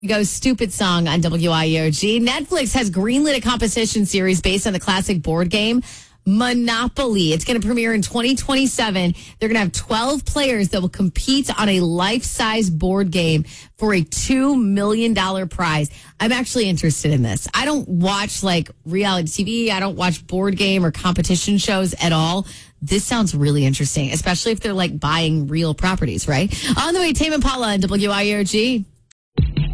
Go Stupid Song on WIOG. Netflix has greenlit a competition series based on the classic board game Monopoly. It's going to premiere in 2027. They're going to have 12 players that will compete on a life-size board game for a $2 million prize. I'm actually interested in this. I don't watch like reality TV. I don't watch board game or competition shows at all. This sounds really interesting, especially if they're like buying real properties, right? On the way, Tame Impala on WIOG.